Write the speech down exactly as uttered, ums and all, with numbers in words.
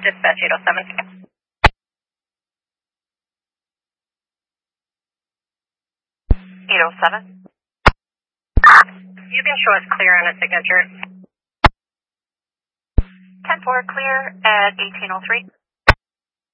Dispatch eight oh seven. eight oh seven. You can show us clear on a signature. ten four clear at eighteen oh three.